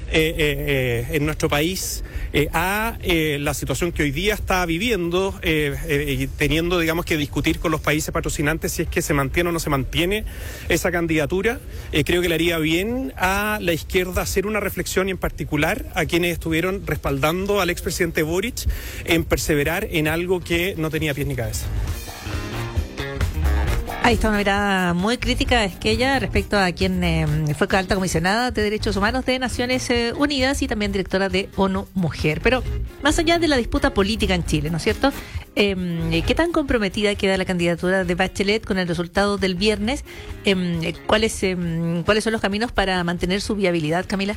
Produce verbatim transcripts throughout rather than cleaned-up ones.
eh, eh, en nuestro país eh, a eh, la situación que hoy día está viviendo, eh, eh, y teniendo, digamos, que discutir con los países patrocinantes si es que se mantiene o no se mantiene esa candidatura. Eh, creo que le haría bien a la izquierda hacer una reflexión, y en particular a quienes estuvieron respaldando al expresidente Boric en perseverar en algo que no tenía pies ni cabeza. Ahí está una mirada muy crítica, es que ella, respecto a quien eh, fue alta comisionada de Derechos Humanos de Naciones eh, Unidas y también directora de ONU Mujer. Pero más allá de la disputa política en Chile, ¿no es cierto? Eh, ¿Qué tan comprometida queda la candidatura de Bachelet con el resultado del viernes? Eh, ¿cuáles, eh, ¿Cuáles son los caminos para mantener su viabilidad, Camila?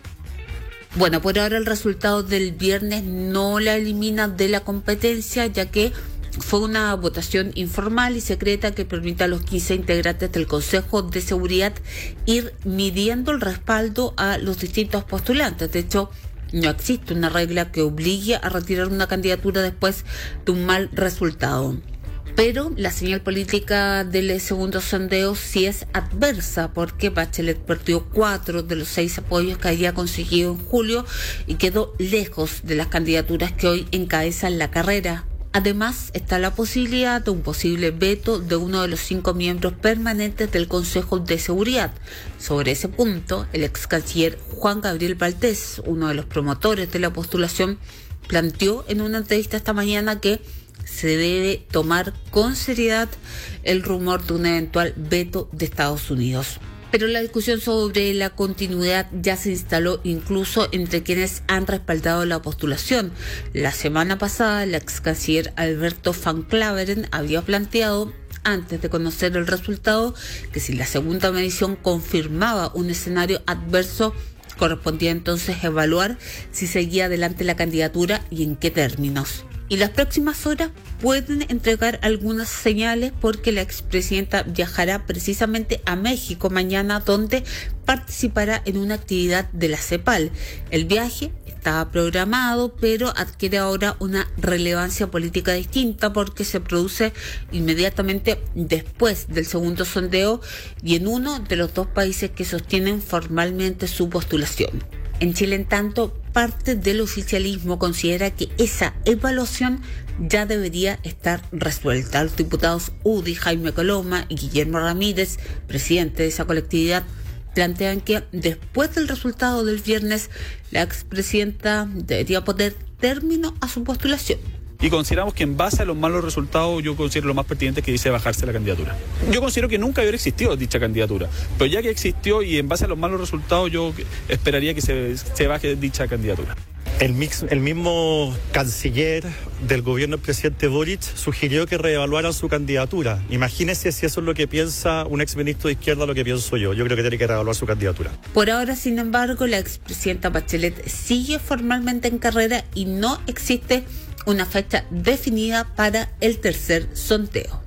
Bueno, por ahora el resultado del viernes no la elimina de la competencia, ya que fue una votación informal y secreta que permite a los quince integrantes del Consejo de Seguridad ir midiendo el respaldo a los distintos postulantes. De hecho, no existe una regla que obligue a retirar una candidatura después de un mal resultado. Pero la señal política del segundo sondeo sí es adversa, porque Bachelet perdió cuatro de los seis apoyos que había conseguido en julio y quedó lejos de las candidaturas que hoy encabezan la carrera. Además, está la posibilidad de un posible veto de uno de los cinco miembros permanentes del Consejo de Seguridad. Sobre ese punto, el ex canciller Juan Gabriel Valdés, uno de los promotores de la postulación, planteó en una entrevista esta mañana que se debe tomar con seriedad el rumor de un eventual veto de Estados Unidos. Pero la discusión sobre la continuidad ya se instaló incluso entre quienes han respaldado la postulación. La semana pasada, el ex canciller Alberto Van Klaveren había planteado, antes de conocer el resultado, que si la segunda medición confirmaba un escenario adverso, correspondía entonces evaluar si seguía adelante la candidatura y en qué términos. Y las próximas horas pueden entregar algunas señales, porque la expresidenta viajará precisamente a México mañana, donde participará en una actividad de la CEPAL. El viaje estaba programado, pero adquiere ahora una relevancia política distinta porque se produce inmediatamente después del segundo sondeo y en uno de los dos países que sostienen formalmente su postulación. En Chile, en tanto, parte del oficialismo considera que esa evaluación ya debería estar resuelta. Los diputados Udi, Jaime Coloma y Guillermo Ramírez, presidente de esa colectividad, plantean que después del resultado del viernes, la expresidenta debería poner término a su postulación. Y consideramos que en base a los malos resultados, yo considero lo más pertinente que dice bajarse la candidatura. Yo considero que nunca hubiera existido dicha candidatura, pero ya que existió y en base a los malos resultados, yo esperaría que se, se baje dicha candidatura. El, mix, el mismo canciller del gobierno del presidente Boric sugirió que reevaluaran su candidatura. Imagínese si eso es lo que piensa un exministro de izquierda, lo que pienso yo. Yo creo que tiene que reevaluar su candidatura. Por ahora, sin embargo, la expresidenta Bachelet sigue formalmente en carrera y no existe una fecha definida para el tercer sondeo.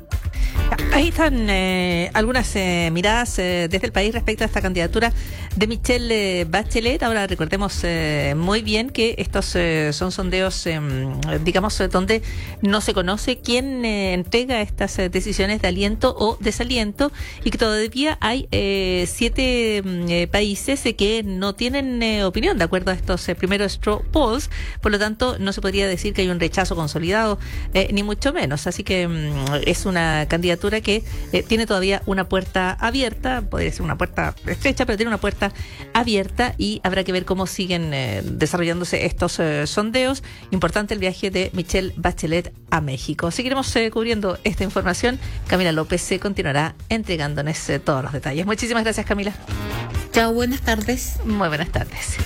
Ahí están eh, algunas eh, miradas eh, desde el país respecto a esta candidatura de Michelle eh, Bachelet. Ahora recordemos eh, muy bien que estos eh, son sondeos, eh, digamos, donde no se conoce quién eh, entrega estas eh, decisiones de aliento o desaliento, y que todavía hay eh, siete eh, países eh, que no tienen eh, opinión de acuerdo a estos eh, primeros straw polls. Por lo tanto, no se podría decir que hay un rechazo consolidado, eh, ni mucho menos. Así que mm, es una candidatura que eh, tiene todavía una puerta abierta, podría ser una puerta estrecha, pero tiene una puerta abierta, y habrá que ver cómo siguen eh, desarrollándose estos eh, sondeos. Importante el viaje de Michelle Bachelet a México. Seguiremos eh, cubriendo esta información. Camila López se continuará entregándonos eh, todos los detalles. Muchísimas gracias, Camila. Chao, buenas tardes. Muy buenas tardes.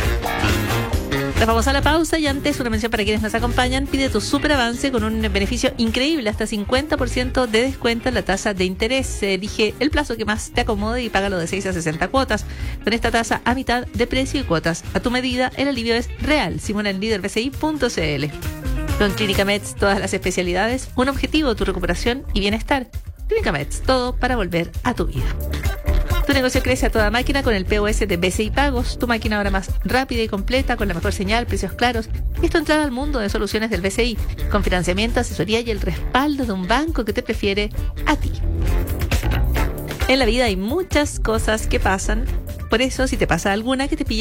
Nos vamos a la pausa, y antes una mención para quienes nos acompañan. Pide tu super avance con un beneficio increíble, hasta cincuenta por ciento de descuento en la tasa de interés. Elige el plazo que más te acomode y págalo de seis a sesenta cuotas. Con esta tasa a mitad de precio y cuotas a tu medida, el alivio es real. Simona en líder b c i punto c l. Con Clínica Meds, todas las especialidades, un objetivo, tu recuperación y bienestar. Clínica Meds, todo para volver a tu vida. Tu negocio crece a toda máquina con el P O S de B C I Pagos, tu máquina ahora más rápida y completa, con la mejor señal, precios claros, y es tu entrada al mundo de soluciones del B C I, con financiamiento, asesoría y el respaldo de un banco que te prefiere a ti. En la vida hay muchas cosas que pasan, por eso si te pasa alguna que te pille